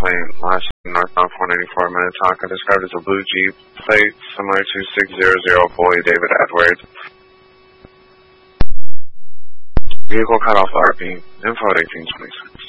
complaint. Last northbound 494 Minnetonka, described as a blue Jeep, plate similar to 600 Boy David Edwards. Vehicle cut off RP, info at 1826.